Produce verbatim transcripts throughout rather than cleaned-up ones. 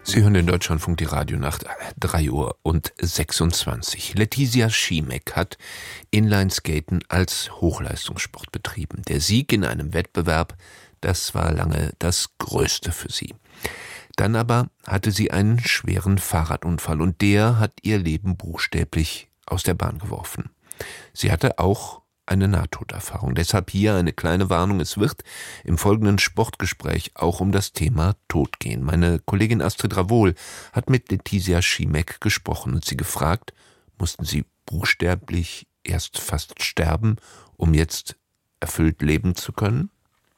Sie hören den Deutschlandfunk, die Radionacht, drei Uhr und sechsundzwanzig. Letizia Schimek hat Inlineskaten als Hochleistungssport betrieben. Der Sieg in einem Wettbewerb, das war lange das Größte für sie. Dann aber hatte sie einen schweren Fahrradunfall und der hat ihr Leben buchstäblich aus der Bahn geworfen. Sie hatte auch eine Nahtoderfahrung. Deshalb hier eine kleine Warnung. Es wird im folgenden Sportgespräch auch um das Thema Tod gehen. Meine Kollegin Astrid Ravohl hat mit Letizia Schimek gesprochen und sie gefragt, mussten sie buchstäblich erst fast sterben, um jetzt erfüllt leben zu können?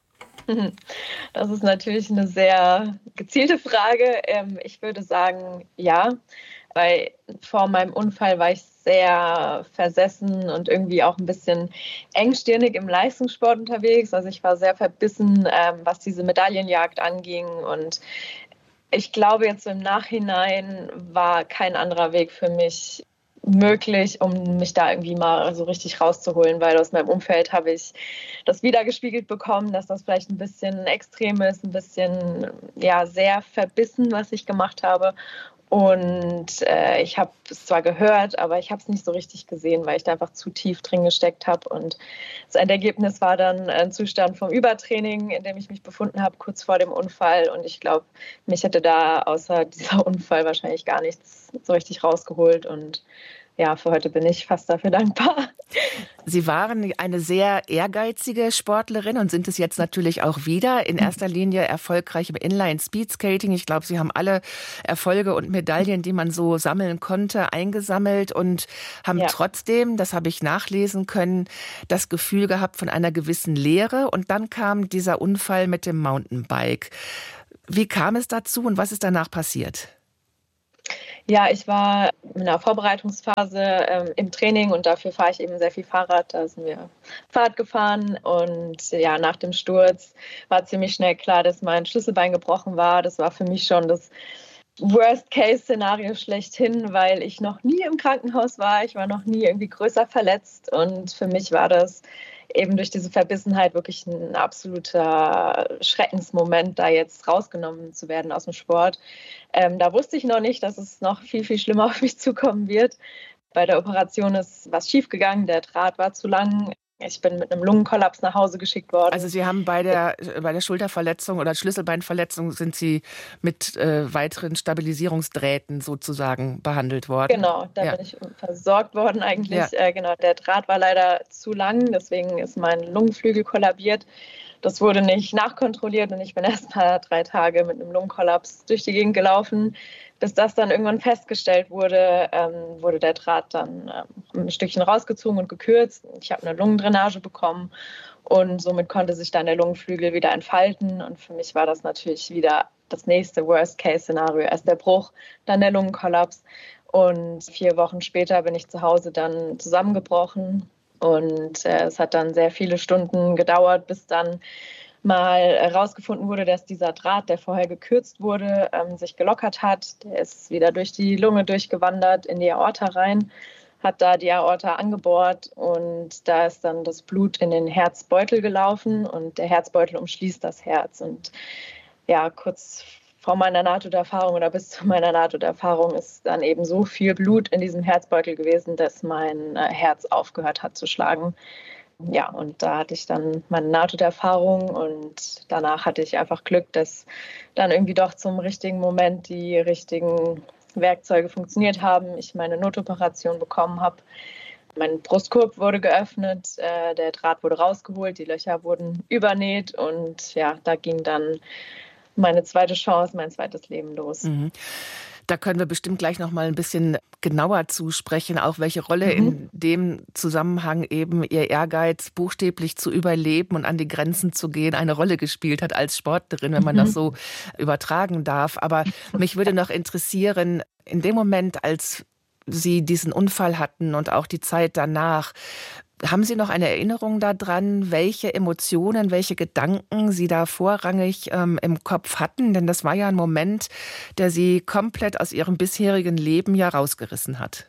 Das ist natürlich eine sehr gezielte Frage. Ich würde sagen, ja, weil vor meinem Unfall war ich sehr versessen und irgendwie auch ein bisschen engstirnig im Leistungssport unterwegs. Also ich war sehr verbissen, was diese Medaillenjagd anging. Und ich glaube, jetzt im Nachhinein war kein anderer Weg für mich möglich, um mich da irgendwie mal so richtig rauszuholen, weil aus meinem Umfeld habe ich das wiedergespiegelt bekommen, dass das vielleicht ein bisschen extrem ist, ein bisschen ja sehr verbissen, was ich gemacht habe. Und äh, ich habe es zwar gehört, aber ich habe es nicht so richtig gesehen, weil ich da einfach zu tief drin gesteckt habe. Und das Endergebnis war dann ein Zustand vom Übertraining, in dem ich mich befunden habe, kurz vor dem Unfall. Und ich glaube, mich hätte da außer dieser Unfall wahrscheinlich gar nichts so richtig rausgeholt. Und ja, für heute bin ich fast dafür dankbar. Sie waren eine sehr ehrgeizige Sportlerin und sind es jetzt natürlich auch wieder. In erster Linie erfolgreich im Inline-Speedskating. Ich glaube, Sie haben alle Erfolge und Medaillen, die man so sammeln konnte, eingesammelt und haben ja trotzdem, das habe ich nachlesen können, das Gefühl gehabt von einer gewissen Leere. Und dann kam dieser Unfall mit dem Mountainbike. Wie kam es dazu und was ist danach passiert? Ja, ich war in einer Vorbereitungsphase ähm, im Training und dafür fahre ich eben sehr viel Fahrrad. Da sind wir Fahrrad gefahren und ja, nach dem Sturz war ziemlich schnell klar, dass mein Schlüsselbein gebrochen war. Das war für mich schon das Worst-Case-Szenario schlechthin, weil ich noch nie im Krankenhaus war. Ich war noch nie irgendwie größer verletzt und für mich war das eben durch diese Verbissenheit wirklich ein absoluter Schreckensmoment, da jetzt rausgenommen zu werden aus dem Sport. Ähm, da wusste ich noch nicht, dass es noch viel, viel schlimmer auf mich zukommen wird. Bei der Operation ist was schiefgegangen, der Draht war zu lang. Ich bin mit einem Lungenkollaps nach Hause geschickt worden. Also Sie haben bei der, bei der Schulterverletzung oder Schlüsselbeinverletzung sind Sie mit äh, weiteren Stabilisierungsdrähten sozusagen behandelt worden? Genau, da ja. bin ich versorgt worden eigentlich. Ja. Äh, genau, der Draht war leider zu lang, deswegen ist mein Lungenflügel kollabiert. Das wurde nicht nachkontrolliert und ich bin erst mal drei Tage mit einem Lungenkollaps durch die Gegend gelaufen. Bis das dann irgendwann festgestellt wurde, ähm, wurde der Draht dann ähm, ein Stückchen rausgezogen und gekürzt. Ich habe eine Lungendrainage bekommen und somit konnte sich dann der Lungenflügel wieder entfalten. Und für mich war das natürlich wieder das nächste Worst-Case-Szenario. Erst der Bruch, dann der Lungenkollaps. Und vier Wochen später bin ich zu Hause dann zusammengebrochen. Und äh, es hat dann sehr viele Stunden gedauert, bis dann mal herausgefunden wurde, dass dieser Draht, der vorher gekürzt wurde, ähm, sich gelockert hat. Der ist wieder durch die Lunge durchgewandert in die Aorta rein, hat da die Aorta angebohrt und da ist dann das Blut in den Herzbeutel gelaufen und der Herzbeutel umschließt das Herz. Und ja, kurz vor meiner Nahtoderfahrung oder bis zu meiner Nahtoderfahrung ist dann eben so viel Blut in diesem Herzbeutel gewesen, dass mein Herz aufgehört hat zu schlagen. Ja, und da hatte ich dann meine Nahtoderfahrung und danach hatte ich einfach Glück, dass dann irgendwie doch zum richtigen Moment die richtigen Werkzeuge funktioniert haben. Ich meine Notoperation bekommen habe. Mein Brustkorb wurde geöffnet, äh, der Draht wurde rausgeholt, die Löcher wurden übernäht und ja, da ging dann meine zweite Chance, mein zweites Leben los. Mhm. Da können wir bestimmt gleich noch mal ein bisschen genauer zusprechen, auch welche Rolle mhm. in dem Zusammenhang eben Ihr Ehrgeiz, buchstäblich zu überleben und an die Grenzen zu gehen, eine Rolle gespielt hat als Sportlerin, wenn man mhm. das so übertragen darf. Aber mich würde noch interessieren, in dem Moment, als Sie diesen Unfall hatten und auch die Zeit danach, haben Sie noch eine Erinnerung daran, welche Emotionen, welche Gedanken Sie da vorrangig ähm, im Kopf hatten? Denn das war ja ein Moment, der Sie komplett aus Ihrem bisherigen Leben ja rausgerissen hat.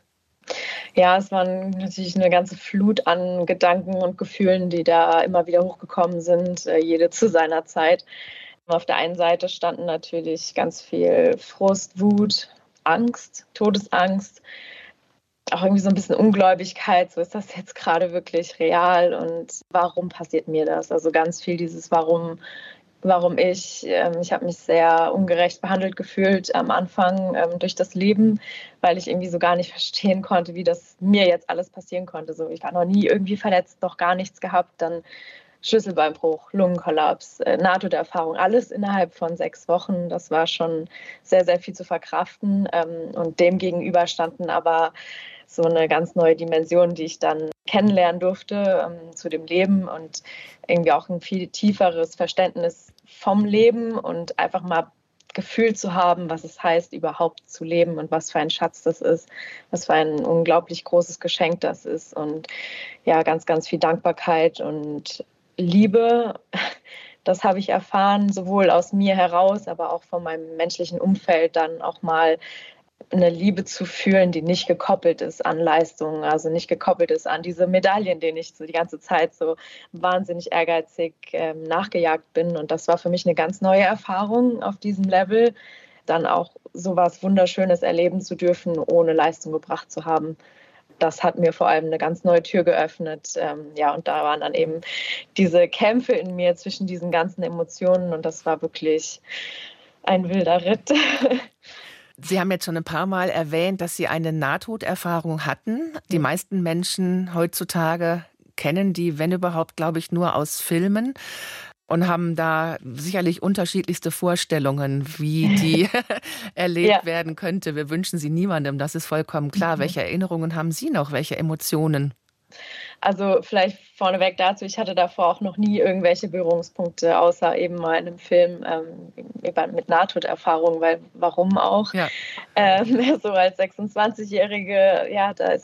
Ja, es waren natürlich eine ganze Flut an Gedanken und Gefühlen, die da immer wieder hochgekommen sind, äh, jede zu seiner Zeit. Auf der einen Seite standen natürlich ganz viel Frust, Wut, Angst, Todesangst, auch irgendwie so ein bisschen Ungläubigkeit, so ist das jetzt gerade wirklich real und warum passiert mir das? Also ganz viel dieses Warum, warum ich. Ich habe mich sehr ungerecht behandelt gefühlt am Anfang durch das Leben, weil ich irgendwie so gar nicht verstehen konnte, wie das mir jetzt alles passieren konnte. So, ich war noch nie irgendwie verletzt, noch gar nichts gehabt, dann Schlüsselbeinbruch, Lungenkollaps, Nahtoderfahrung, alles innerhalb von sechs Wochen. Das war schon sehr, sehr viel zu verkraften. Und dem gegenüber standen aber so eine ganz neue Dimension, die ich dann kennenlernen durfte ähm, zu dem Leben und irgendwie auch ein viel tieferes Verständnis vom Leben und einfach mal Gefühl zu haben, was es heißt, überhaupt zu leben und was für ein Schatz das ist, was für ein unglaublich großes Geschenk das ist und ja, ganz, ganz viel Dankbarkeit und Liebe. Das habe ich erfahren, sowohl aus mir heraus, aber auch von meinem menschlichen Umfeld dann auch mal eine Liebe zu fühlen, die nicht gekoppelt ist an Leistungen, also nicht gekoppelt ist an diese Medaillen, denen ich so die ganze Zeit so wahnsinnig ehrgeizig ähm, nachgejagt bin. Und das war für mich eine ganz neue Erfahrung auf diesem Level, dann auch so was Wunderschönes erleben zu dürfen, ohne Leistung gebracht zu haben. Das hat mir vor allem eine ganz neue Tür geöffnet. Ähm, ja, und da waren dann eben diese Kämpfe in mir zwischen diesen ganzen Emotionen und das war wirklich ein wilder Ritt. Sie haben jetzt schon ein paar Mal erwähnt, dass Sie eine Nahtoderfahrung hatten. Die meisten Menschen heutzutage kennen die, wenn überhaupt, glaube ich, nur aus Filmen und haben da sicherlich unterschiedlichste Vorstellungen, wie die erlebt ja. werden könnte. Wir wünschen sie niemandem, das ist vollkommen klar. Mhm. Welche Erinnerungen haben Sie noch? Welche Emotionen? Also vielleicht vorneweg dazu, ich hatte davor auch noch nie irgendwelche Berührungspunkte, außer eben mal in einem Film ähm, mit Nahtoderfahrung, weil warum auch? Ja. Ähm, so als sechsundzwanzigjährige, ja, da ist